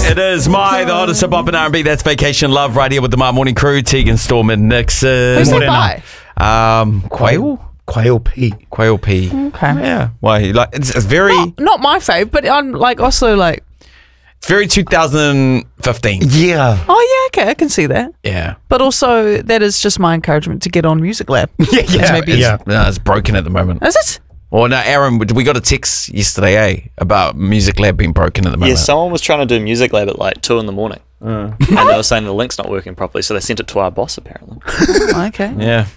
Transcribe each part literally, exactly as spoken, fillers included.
It is my, the hottest hip hop and R and B. That's Vacation Love right here with the My Morning Crew. Tegan, Storm and Nixon. Who's that by? Um, Quail? Quail P. Quail P. Okay. Yeah. Why? Like, it's, it's very... Not, not my fave, but I'm like also like... It's very two thousand fifteen. Yeah. Oh, yeah, okay, I can see that. Yeah. But also, that is just my encouragement to get on Music Lab. Yeah, yeah. Maybe yeah. it's- No, it's broken at the moment. Is it? Well, no, Aaron, we got a text yesterday, eh, about Music Lab being broken at the moment. Yeah, someone was trying to do Music Lab at like two in the morning. Mm. And they were saying the link's not working properly, so they sent it to our boss, apparently. Okay. Yeah.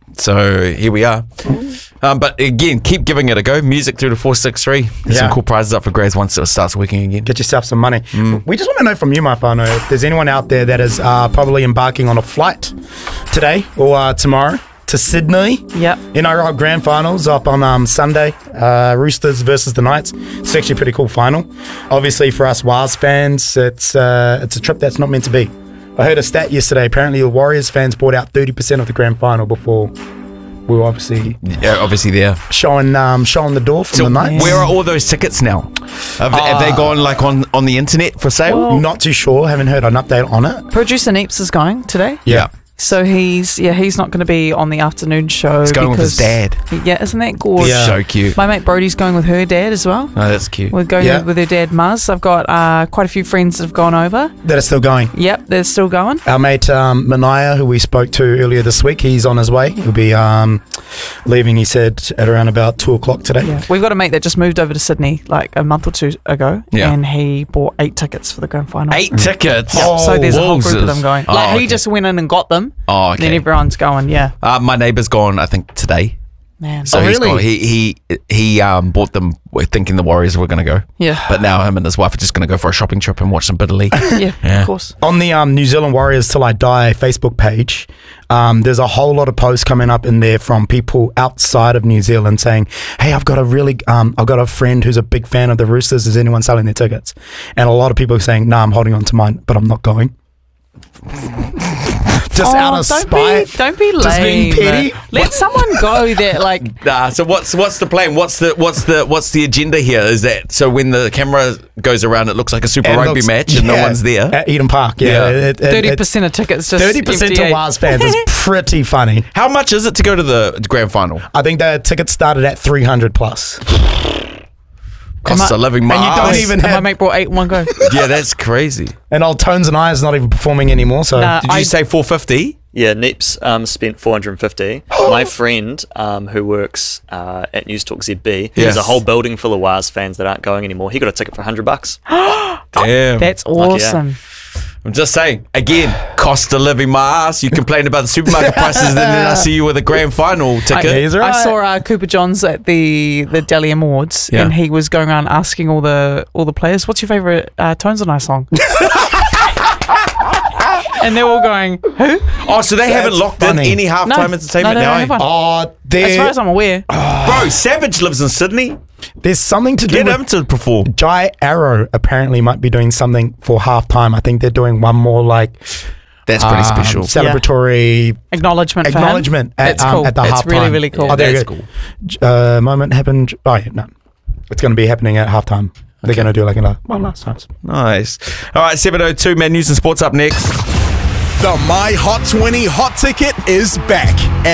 So here we are. Um, but again, keep giving it a go. Music through to four six three. There's Yeah. some cool prizes up for grabs once it starts working again. Get yourself some money. We just want to know from you, my whānau, if there's anyone out there that is uh, probably embarking on a flight today or uh, tomorrow to Sydney. Yep. You know, our grand finals up on um, Sunday. Uh, Roosters versus the Knights. It's actually a pretty cool final. Obviously, for us Waz fans, it's uh, it's a trip that's not meant to be. I heard a stat yesterday. Apparently, the Warriors fans bought out thirty percent of the grand final before we were obviously Yeah, obviously there. showing um, showing the door from So the Knights. where are all those tickets now? Have, have they gone like on, on the internet for sale? Not too sure. Haven't heard an update on it. Producer Neeps is going today. Yeah. So he's yeah he's not going to be on the afternoon show. He's going with his because- dad. Yeah, isn't that gorgeous? Yeah. So cute. My mate Brodie's going with her dad as well. Oh, that's cute. We're going Yeah. with her dad Muzz. I've got uh, quite a few friends that have gone over. That is still going. Yep, they're still going. Our mate um, Manaya, who we spoke to earlier this week, he's on his way. He'll be um, leaving, he said, at around about two o'clock today. Yeah, we've got a mate that just moved over to Sydney like a month or two ago, Yeah. and he bought eight tickets for the grand final. Eight tickets. Oh, So there's a whole group of wowzers. them going. Oh, Like he okay. just went in and got them. Oh, okay. Then everyone's going. Yeah, Uh, my neighbour's gone, I think, today. man. So Oh, he's really? gone. He he he um bought them thinking the Warriors were going to go. Yeah. But now him and his wife are just going to go for a shopping trip and watch some Bitter League. yeah, Yeah. of course. On the um, New Zealand Warriors Till I Die Facebook page, um, there's a whole lot of posts coming up in there from people outside of New Zealand saying, hey, I've got a really, um, I've got a friend who's a big fan of the Roosters. Is anyone selling their tickets? And a lot of people are saying, nah, I'm holding on to mine, but I'm not going. Just Oh, out of don't spite. Be, don't be lame. Just being petty. Let someone go there. Like, Nah, so what's what's the plan? What's the what's the what's the agenda here? Is that so when the camera goes around, it looks like a Super It Rugby looks- match and no yeah, one's there? At Eden Park, yeah. Yeah. It- it- thirty it- percent of tickets just thirty percent empty, to eh? Waz fans is pretty funny. How much is it to go to the grand final? I think the tickets started at three hundred plus. Cost I- of living, and you don't Mars. even And my have, mate brought eight in one go. Yeah, that's crazy. and old Tones and I is not even performing anymore. So Nah. Did you I- say four fifty? Yeah, Neeps um, spent four hundred fifty. My friend um, who works uh, at News Talk Z B, Yes. there's a whole building full of Waz fans that aren't going anymore. He got a ticket for one hundred bucks. Damn. That's Lucky, yeah. awesome. I'm just saying, again, cost of living, my ass. You complain about the supermarket prices, and then I see you with a grand final ticket. I, He's right. I saw uh, Cooper Johns at the the Deli Awards, Yeah. and he was going around asking all the all the players, "What's your favorite uh, Tones and I song?" And they're all going, "Who?" Oh, so they haven't locked funny. in any halftime No, entertainment no, they now? don't eh? have one. Oh, As there, far as I'm aware, Bro, Savage lives in Sydney. there's something to do Get with him to perform. Jai Arrow apparently might be doing something for halftime. I think they're doing one more like That's pretty um, special. celebratory acknowledgement. For acknowledgement him. at, That's um, cool. at the That's halftime. really really cool. Oh, there That's you cool. go. Uh, moment happened. Oh, yeah, no. It's going to be happening at halftime. They're going to do like a one last time. Nice. All right, seven oh two, man. News and sports up next. The My Hot twenty Hot Ticket is back.